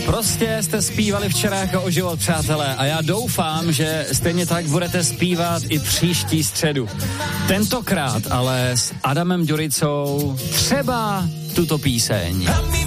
Prostě jste zpívali včera jako o život, přátelé, a já doufám, že stejně tak budete zpívat i příští středu. Tentokrát ale s Adamem Ďuricou třeba tuto píseň.